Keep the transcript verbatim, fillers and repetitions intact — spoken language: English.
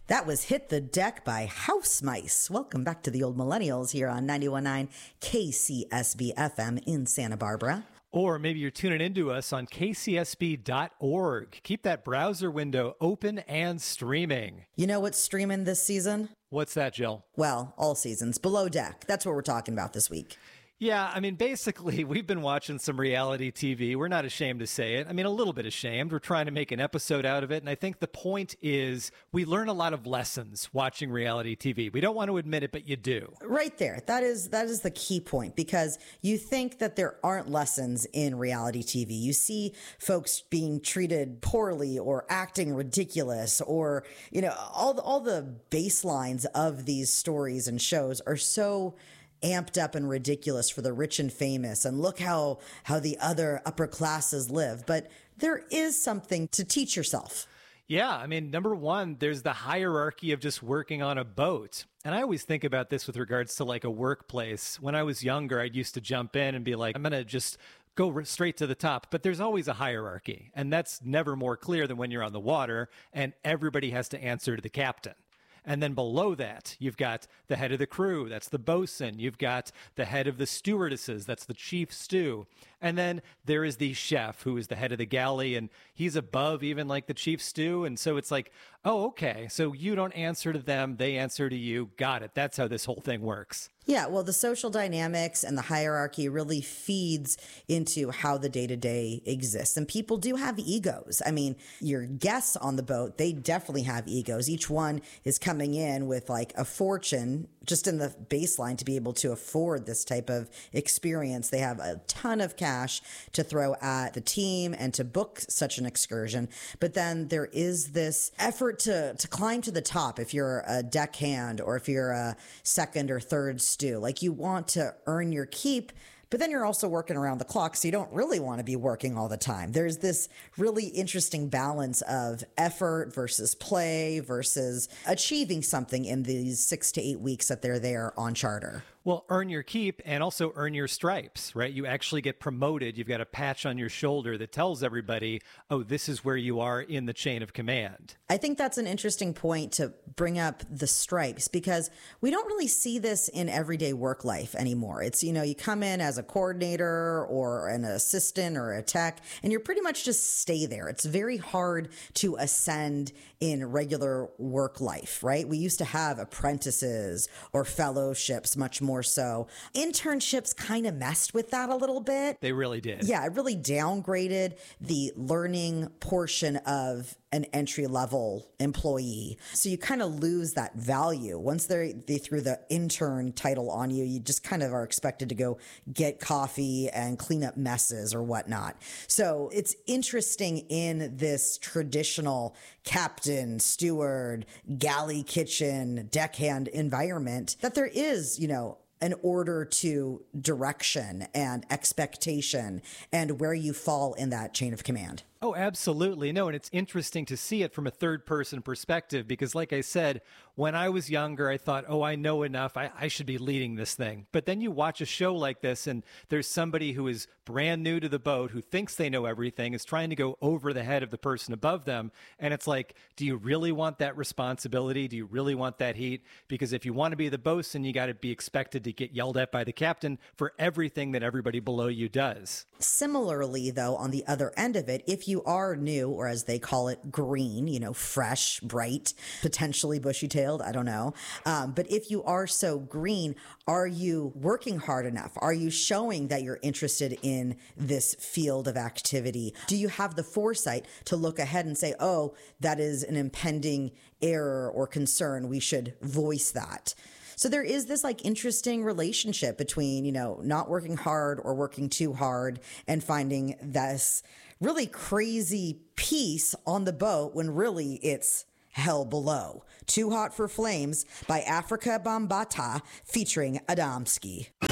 That was Hit the Deck by House Mice. Welcome back to the Old Millennials here on ninety-one point nine K C S B F M in Santa Barbara. Or maybe you're tuning into us on K C S B dot org. Keep that browser window open and streaming. You know what's streaming this season? What's that, Jill? Well, all seasons. Below Deck. That's what we're talking about this week. Yeah, I mean, basically, we've been watching some reality T V. We're not ashamed to say it. I mean, a little bit ashamed. We're trying to make an episode out of it. And I think the point is we learn a lot of lessons watching reality T V. We don't want to admit it, but you do. Right there. That is that is the key point, because you think that there aren't lessons in reality T V. You see folks being treated poorly or acting ridiculous, or, you know, all the, all the baselines of these stories and shows are so amped up and ridiculous for the rich and famous, and look how how the other upper classes live. But there is something to teach yourself. Yeah, I mean, number one, there's the hierarchy of just working on a boat. And I always think about this with regards to like a workplace. When I was younger, I used to jump in and be like, I'm going to just go straight to the top. But there's always a hierarchy. And that's never more clear than when you're on the water and everybody has to answer to the captain. And then below that, you've got the head of the crew. That's the bosun. You've got the head of the stewardesses. That's the chief stew. And then there is the chef, who is the head of the galley, and he's above even like the chief stew. And so it's like, oh, okay, so you don't answer to them, they answer to you. Got it. That's how this whole thing works. Yeah, well, the social dynamics and the hierarchy really feeds into how the day-to-day exists. And people do have egos. I mean, your guests on the boat, they definitely have egos. Each one is coming in with like a fortune just in the baseline to be able to afford this type of experience. They have a ton of cash to throw at the team and to book such an excursion. But then there is this effort to, to climb to the top if you're a deckhand or if you're a second or third stew. Like, you want to earn your keep, but then you're also working around the clock, so you don't really want to be working all the time. There's this really interesting balance of effort versus play versus achieving something in these six to eight weeks that they're there on charter. Well, earn your keep and also earn your stripes, right? You actually get promoted. You've got a patch on your shoulder that tells everybody, oh, this is where you are in the chain of command. I think that's an interesting point to bring up, the stripes, because we don't really see this in everyday work life anymore. It's, you know, you come in as a coordinator or an assistant or a tech, and you're pretty much just stay there. It's very hard to ascend in regular work life, right? We used to have apprentices or fellowships much more so. Internships kind of messed with that a little bit. They really did. Yeah, it really downgraded the learning portion of an entry-level employee. So you kind of lose that value. Once they they threw the intern title on you, you just kind of are expected to go get coffee and clean up messes or whatnot. So it's interesting in this traditional captain, steward, galley kitchen, deckhand environment that there is, you know, an order to direction and expectation and where you fall in that chain of command. Oh, absolutely. No, and it's interesting to see it from a third-person perspective because, like I said, when I was younger, I thought, oh, I know enough. I, I should be leading this thing. But then you watch a show like this, and there's somebody who is brand new to the boat, who thinks they know everything, is trying to go over the head of the person above them. And it's like, do you really want that responsibility? Do you really want that heat? Because if you want to be the bosun, you got to be expected to get yelled at by the captain for everything that everybody below you does. Similarly, though, on the other end of it, if you are new, or as they call it, green, you know, fresh, bright, potentially bushy-tailed, I don't know. Um, but if you are so green, are you working hard enough? Are you showing that you're interested in this field of activity? Do you have the foresight to look ahead and say, oh, that is an impending error or concern, we should voice that? So there is this like interesting relationship between, you know, not working hard or working too hard and finding this really crazy peace on the boat when really it's hell below. Too Hot for Flames by Afrika Bambaataa featuring Adamski.